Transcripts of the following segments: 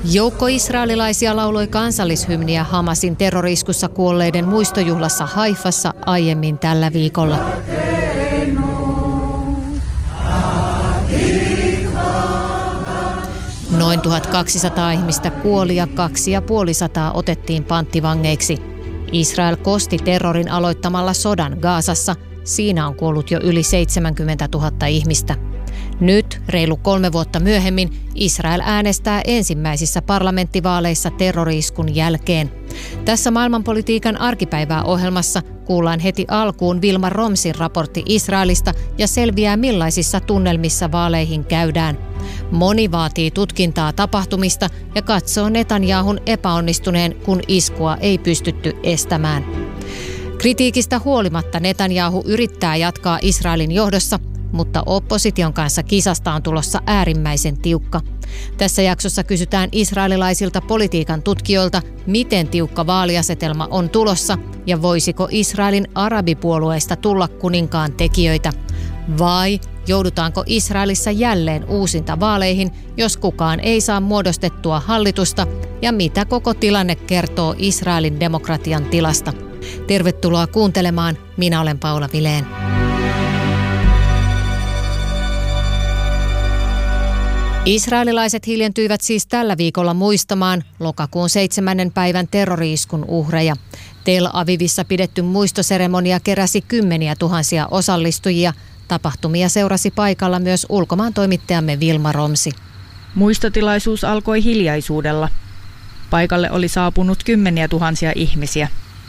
Joukko israelilaisia lauloi kansallishymniä Hamasin terroriskussa kuolleiden muistojuhlassa Haifassa aiemmin tällä viikolla. Noin 1200 ihmistä kuoli ja 250 otettiin panttivangeiksi. Israel kosti terrorin aloittamalla sodan Gazassa. Siinä on kuollut jo yli 70 000 ihmistä. Nyt, reilu 3 vuotta myöhemmin, Israel äänestää ensimmäisissä parlamenttivaaleissa terrori-iskun jälkeen. Tässä maailmanpolitiikan arkipäivää ohjelmassa kuullaan heti alkuun Wilma Romsin raportti Israelista ja selviää millaisissa tunnelmissa vaaleihin käydään. Moni vaatii tutkintaa tapahtumista ja katsoo Netanyahun epäonnistuneen, kun iskua ei pystytty estämään. Kritiikistä huolimatta Netanyahu yrittää jatkaa Israelin johdossa, mutta opposition kanssa kisasta on tulossa äärimmäisen tiukka. Tässä jaksossa kysytään israelilaisilta politiikan tutkijoilta, miten tiukka vaaliasetelma on tulossa ja voisiko Israelin arabipuolueista tulla kuninkaan tekijöitä. Vai joudutaanko Israelissa jälleen uusintavaaleihin, jos kukaan ei saa muodostettua hallitusta, ja mitä koko tilanne kertoo Israelin demokratian tilasta. Tervetuloa kuuntelemaan, minä olen Paula Vilén. Israelilaiset hiljentyivät siis tällä viikolla muistamaan lokakuun 7. päivän terrori-iskun uhreja. Tel Avivissa pidetty muistoseremonia keräsi kymmeniä tuhansia osallistujia. Tapahtumia seurasi paikalla myös ulkomaan toimittajamme Wilma Romsi. Muistotilaisuus alkoi hiljaisuudella. Paikalle oli saapunut kymmeniä tuhansia ihmisiä.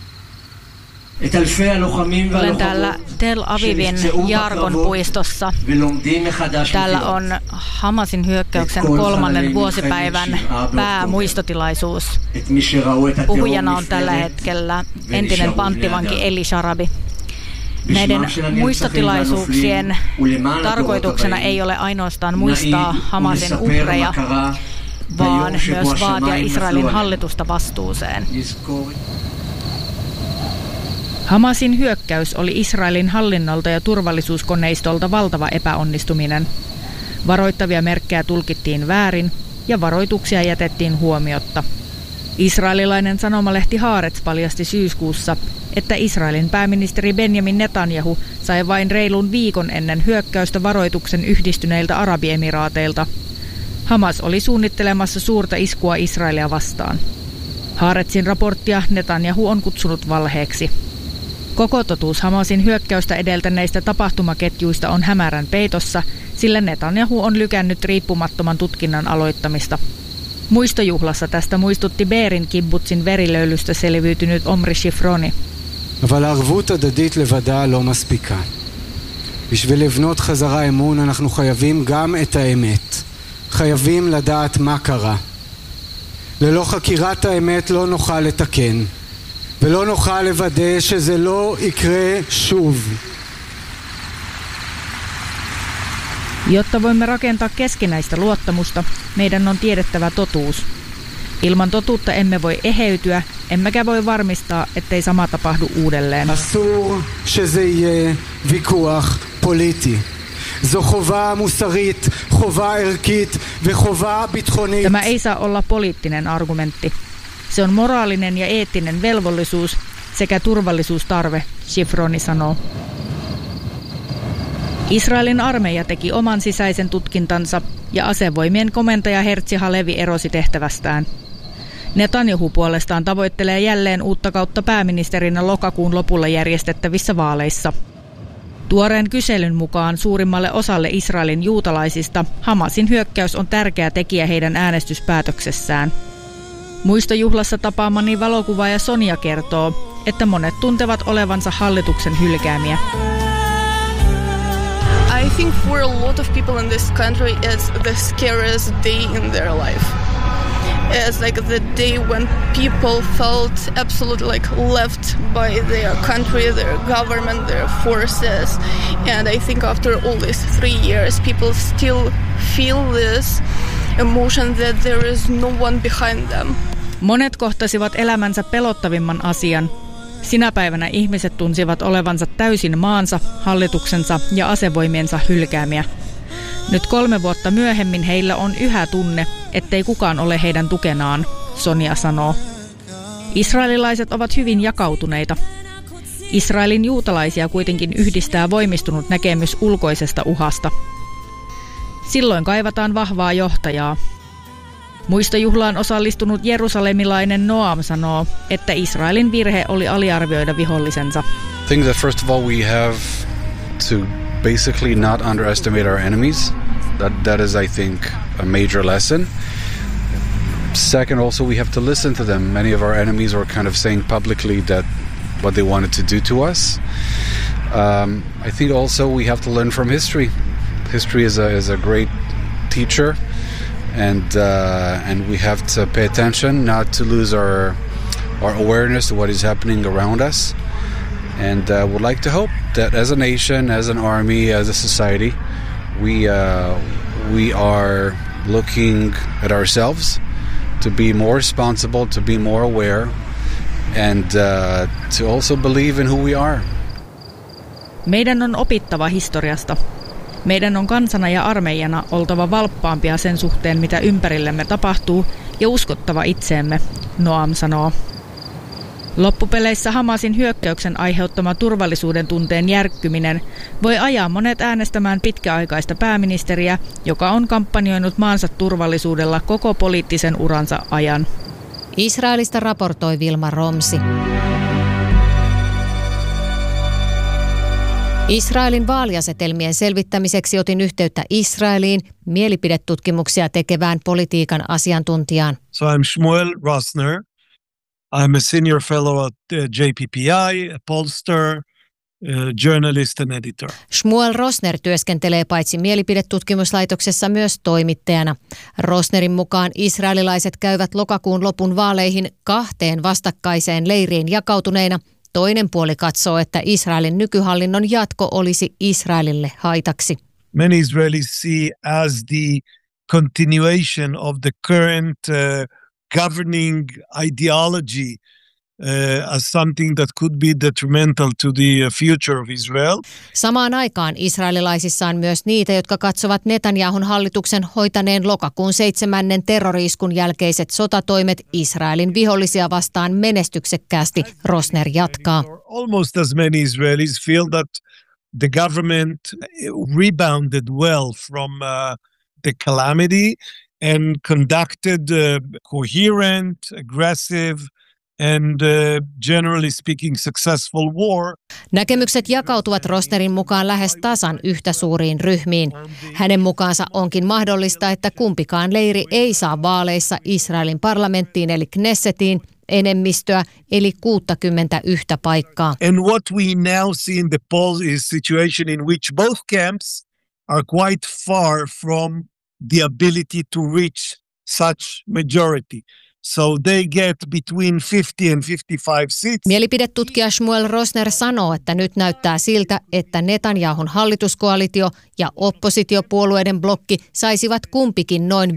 Olen täällä Tel Avivin Jargon puistossa. Täällä on Hamasin hyökkäyksen 3. vuosipäivän päämuistotilaisuus. Puhujana on tällä hetkellä entinen panttivanki Eli Sharabi. Näiden muistotilaisuuksien tarkoituksena ei ole ainoastaan muistaa Hamasin uhreja, vaan myös vaatia Israelin hallitusta vastuuseen. Hamasin hyökkäys oli Israelin hallinnolta ja turvallisuuskoneistolta valtava epäonnistuminen. Varoittavia merkkejä tulkittiin väärin ja varoituksia jätettiin huomiotta. Israelilainen sanomalehti Haaretz paljasti syyskuussa, että Israelin pääministeri Benjamin Netanyahu sai vain reilun viikon ennen hyökkäystä varoituksen Yhdistyneiltä Arabiemiraateilta. Hamas oli suunnittelemassa suurta iskua Israelia vastaan. Haaretzin raporttia Netanyahu on kutsunut valheeksi. Koko totuus Hamasin hyökkäystä edeltäneistä tapahtumaketjuista on hämärän peitossa, sillä Netanyahu on lykännyt riippumattoman tutkinnan aloittamista. Muistojuhlassa tästä muistutti Beerin kibbutsin verilöylystä selviytynyt Omri Shifroni. אבל הערבות הדדית לבדה לא מספיקה. בשביל לבנות חזרה אמון אנחנו חייבים גם את האמת. חייבים לדעת מה קרה. ללא חקירת האמת לא נוכל לתקן. ולא נוכל לוודא שזה לא יקרה שוב. Jotta voimme rakentaa keskinäistä luottamusta, meidän on tiedettävä totuus. Ilman totuutta emme voi eheytyä, emmekä voi varmistaa, ettei sama tapahdu uudelleen. אסור שזה יהיה ויכוח פוליטי. זו חובה מוסרית, חובה ערכית וחובה ביטחונית. Tämä ei saa olla poliittinen argumentti. Se on moraalinen ja eettinen velvollisuus sekä turvallisuustarve, Shifroni sanoo. Israelin armeija teki oman sisäisen tutkintansa ja asevoimien komentaja Herzi Halevi erosi tehtävästään. Netanyahu puolestaan tavoittelee jälleen uutta kautta pääministerinä lokakuun lopulla järjestettävissä vaaleissa. Tuoreen kyselyn mukaan suurimmalle osalle Israelin juutalaisista Hamasin hyökkäys on tärkeä tekijä heidän äänestyspäätöksessään. Muistojuhlassa tapaamani valokuvaaja Sonia kertoo, että monet tuntevat olevansa hallituksen hylkäämiä. I think for a lot of people in this country it's the scariest day in their life. It's like the day when people felt absolutely like left by their country, their government, their forces. And I think after all these 3 years, people still feel this emotion that there is no one behind them. Monet kohtasivat elämänsä pelottavimman asian. Sinä päivänä ihmiset tunsivat olevansa täysin maansa, hallituksensa ja asevoimiensa hylkäämiä. Nyt 3 vuotta myöhemmin heillä on yhä tunne, ettei kukaan ole heidän tukenaan, Sonia sanoo. Israelilaiset ovat hyvin jakautuneita. Israelin juutalaisia kuitenkin yhdistää voimistunut näkemys ulkoisesta uhasta. Silloin kaivataan vahvaa johtajaa. Muistojuhlaan osallistunut jerusalemilainen Noam sanoo, että Israelin virhe oli aliarvioida vihollisensa. I think that first of all we have to basically not underestimate our enemies. That is, I think, a major lesson. Second, also we have to listen to them. Many of our enemies were kind of saying publicly that what they wanted to do to us. I think also we have to learn from history. History is a great teacher, and we have to pay attention, not to lose our awareness to what is happening around us. And would like to hope that as a nation, as an army, as a society, we are looking at ourselves to be more responsible, to be more aware, and to also believe in who we are. Meidän on opittava historiasta. Meidän on kansana ja armeijana oltava valppaampia sen suhteen, mitä ympärillemme tapahtuu, ja uskottava itseemme, Noam sanoo. Loppupeleissä Hamasin hyökkäyksen aiheuttama turvallisuuden tunteen järkkyminen voi ajaa monet äänestämään pitkäaikaista pääministeriä, joka on kampanjoinut maansa turvallisuudella koko poliittisen uransa ajan. Israelista raportoi Vilma Romsi. Israelin vaaliasetelmien selvittämiseksi otin yhteyttä Israeliin mielipidetutkimuksia tekevään politiikan asiantuntijaan. So I'm Shmuel Rosner. I'm a senior fellow at JPPI, a pollster, journalist and editor. Shmuel Rosner työskentelee paitsi mielipidetutkimuslaitoksessa myös toimittajana. Rosnerin mukaan israelilaiset käyvät lokakuun lopun vaaleihin kahteen vastakkaiseen leiriin jakautuneina. Toinen puoli katsoo, että Israelin nykyhallinnon jatko olisi Israelille haitaksi. Many Israelis see as the continuation of the current governing ideology as something that could be detrimental to the future of Israel. Samaan aikaan israelilaisissa on myös niitä, jotka katsovat Netanyahun hallituksen hoitaneen lokakuun 7. terrori-iskun jälkeiset sotatoimet Israelin vihollisia vastaan menestyksekkäästi, Rosner jatkaa. Almost as many Israelis feel that the government rebounded well from the calamity and conducted coherent, aggressive and generally speaking successful war. Näkemykset jakautuvat Rosnerin mukaan lähes tasan yhtä suuriin ryhmiin. Hänen mukaansa onkin mahdollista, että kumpikaan leiri ei saa vaaleissa Israelin parlamenttiin eli Knessetiin enemmistöä eli 61 paikkaa. And what we now see in the polls is a situation in which both camps are quite far from the ability to reach such majority. So they get between 50 and 55 seats. Mielipidetutkija Shmuel Rosner sanoo, että nyt näyttää siltä, että Netanyahun hallituskoalitio ja oppositiopuolueiden blokki saisivat kumpikin noin 50-55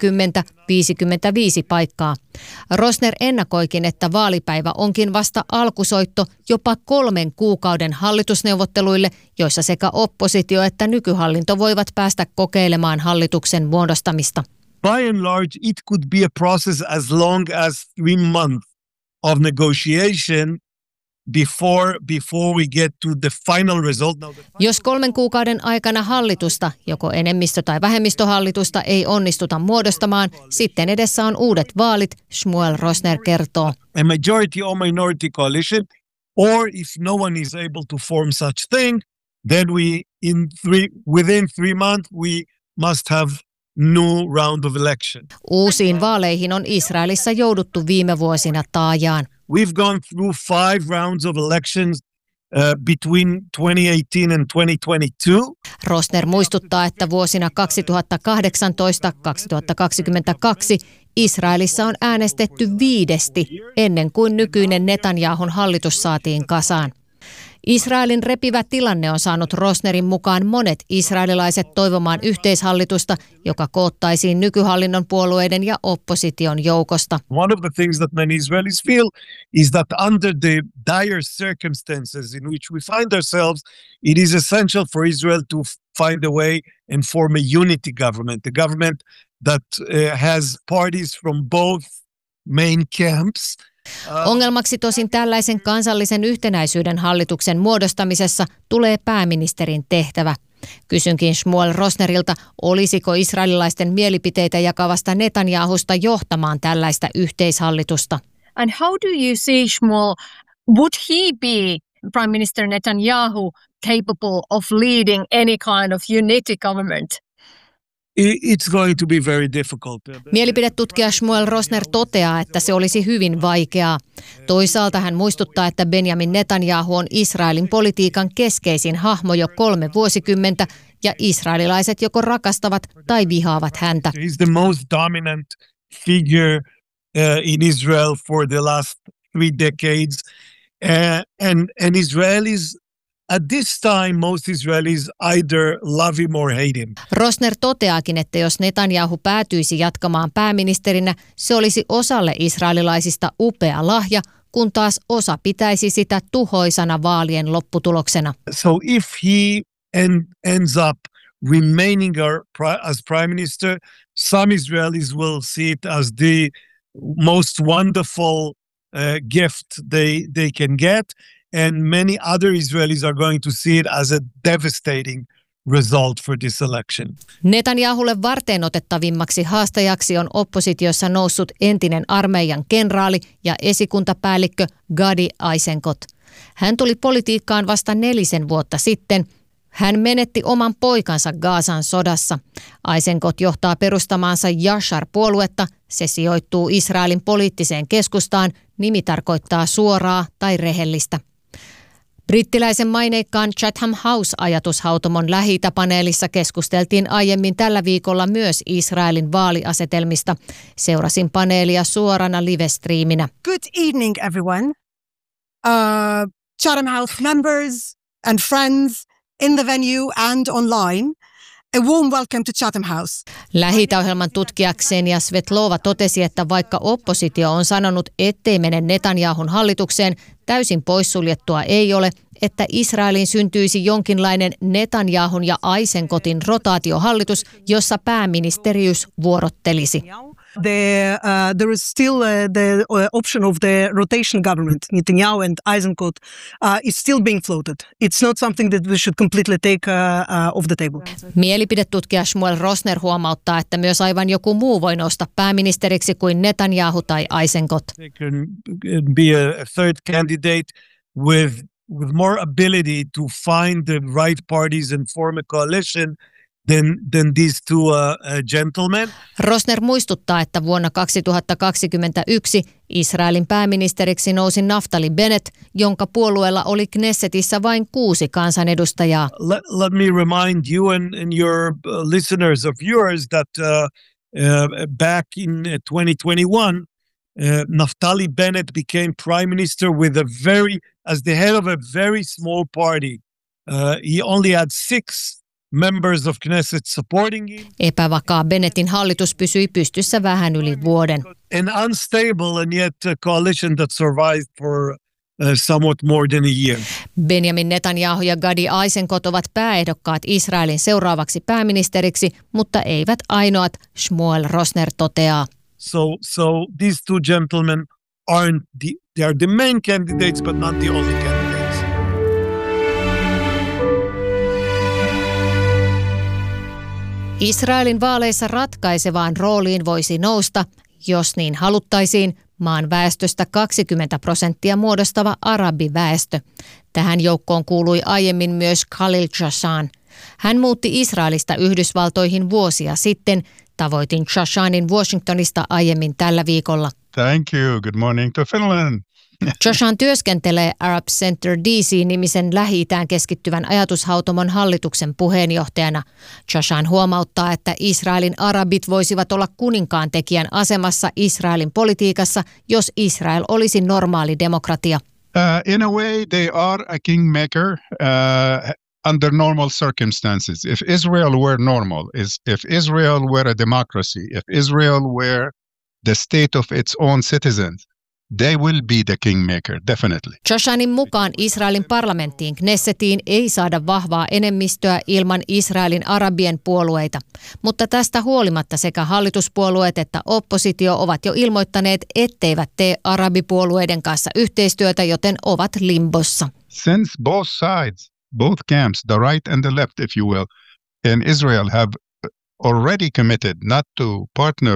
paikkaa. Rosner ennakoikin, että vaalipäivä onkin vasta alkusoitto jopa 3 kuukauden hallitusneuvotteluille, joissa sekä oppositio että nykyhallinto voivat päästä kokeilemaan hallituksen muodostamista. By and large, it could be a process as long as 3 months of negotiation before we get to the final result. Jos 3 kuukauden aikana hallitusta, joko enemmistö- tai vähemmistöhallitusta, ei onnistuta muodostamaan, sitten edessä on uudet vaalit, Shmuel Rosner kertoo. A majority or minority coalition, or if no one is able to form such thing, then within 3 months we must have new round of election. Uusiin vaaleihin on Israelissa jouduttu viime vuosina taajaan. We've gone through 5 rounds of elections between 2018 and 2022. Rosner muistuttaa, että vuosina 2018-2022 Israelissa on äänestetty 5 ennen kuin nykyinen Netanyahun hallitus saatiin kasaan. Israelin repivä tilanne on saanut Rosnerin mukaan monet israelilaiset toivomaan yhteishallitusta, joka koottaisiin nykyhallinnon puolueiden ja opposition joukosta. One of the things that many Israelis feel is that under the dire circumstances in which we find ourselves, it is essential for Israel to find a way and form a unity government, a government that has parties from both main camps. Ongelmaksi tosin tällaisen kansallisen yhtenäisyyden hallituksen muodostamisessa tulee pääministerin tehtävä. Kysynkin Shmuel Rosnerilta, olisiko israelilaisten mielipiteitä jakavasta Netanyahusta johtamaan tällaista yhteishallitusta? And how do you see, Shmuel, would he be, Prime Minister Netanyahu, capable of leading any kind of unity government? It's going to be very difficult. Mielipidetutkija Shmuel Rosner toteaa, että se olisi hyvin vaikeaa. Toisaalta hän muistuttaa, että Benjamin Netanyahu on Israelin politiikan keskeisin hahmo jo 3 vuosikymmentä ja israelilaiset joko rakastavat tai vihaavat häntä. He's the most dominant figure in Israel for the last 3 decades. And Israelis, at this time, most Israelis either love him or hate him. Rosner toteakin, että jos Netanyahu päätyisi jatkamaan pääministerinä, se olisi osalle israelilaisista upea lahja, kun taas osa pitäisi sitä tuhoisana vaalien lopputuloksena. So if he ends up remaining as prime minister, some Israelis will see it as the most wonderful gift they can get. And many other Israelis are going to see it as a devastating result for this election. Netanyahulle varteenotettavimmaksi haastajaksi on oppositiossa noussut entinen armeijan kenraali ja esikuntapäällikkö Gadi Eisenkot. Hän tuli politiikkaan vasta 4 vuotta sitten. Hän menetti oman poikansa Gazan sodassa. Eisenkot johtaa perustamaansa Yashar-puoluetta. Se sijoittuu Israelin poliittiseen keskustaan. Nimi tarkoittaa suoraa tai rehellistä. Brittiläisen maineikkaan Chatham House-ajatushautomon Lähi-itä-paneelissa keskusteltiin aiemmin tällä viikolla myös Israelin vaaliasetelmista. Seurasin paneelia suorana live-striiminä. Good evening, everyone. Chatham House members and friends in the venue and online. A warm welcome to Chatham House. Lähi-itä-ohjelman tutkija Ksenia Svetlova totesi, että vaikka oppositio on sanonut, ettei mene Netanyahun hallitukseen, täysin poissuljettua ei ole, että Israeliin syntyisi jonkinlainen Netanyahun ja Eisenkotin rotaatiohallitus, jossa pääministeriys vuorottelisi. There is still the option of the rotation government. Netanyahu and Eisenkot is still being floated. It's not something that we should completely take off the table. Mielipidetutkija Shmuel Rosner huomauttaa, että myös aivan joku muu voi nousta pääministeriksi kuin Netanyahu tai Eisenkot. There can be a third candidate with more ability to find the right parties and form a coalition than these two gentlemen. Rosner muistuttaa, että vuonna 2021 Israelin pääministeriksi nousi Naftali Bennett, jonka puolueella oli Knessetissä vain 6 kansanedustajaa. Let me remind you and your listeners of yours that back in 2021, Naftali Bennett became prime minister with as the head of a very small party. He only had 6 members of Knesset supporting him. Epävakaa Bennettin hallitus pysyi pystyssä vähän yli vuoden. An unstable and yet a coalition that survived for somewhat more than a year. Benjamin Netanyahu ja Gadi Eisenkot ovat pääehdokkaat Israelin seuraavaksi pääministeriksi, mutta eivät ainoat, Shmuel Rosner toteaa. So these two gentlemen they are the main candidates but not the only candidates. Israelin vaaleissa ratkaisevaan rooliin voisi nousta, jos niin haluttaisiin, maan väestöstä 20% muodostava arabiväestö. Tähän joukkoon kuului aiemmin myös Khalil Shashan. Hän muutti Israelista Yhdysvaltoihin vuosia sitten. Tavoitin Shashanin Washingtonista aiemmin tällä viikolla. Thank you. Good morning to Finland. Shashan työskentelee Arab Center DC-nimisen Lähi-itään keskittyvän ajatushautomon hallituksen puheenjohtajana. Shashan huomauttaa, että Israelin arabit voisivat olla kuninkaan tekijän asemassa Israelin politiikassa, jos Israel olisi normaali demokratia. In a way they are a kingmaker under normal circumstances. If Israel were normal, if Israel were a democracy, if Israel were the state of its own citizens, they will be the kingmaker, definitely. Shoshanin mukaan Israelin parlamenttiin Knessetiin ei saada vahvaa enemmistöä ilman Israelin arabien puolueita, mutta tästä huolimatta sekä hallituspuolueet että oppositio ovat jo ilmoittaneet, etteivät tee arabipuolueiden kanssa yhteistyötä, joten ovat limbossa. Since both sides, both camps, the right and the left, if you will, in Israel have already committed not to partner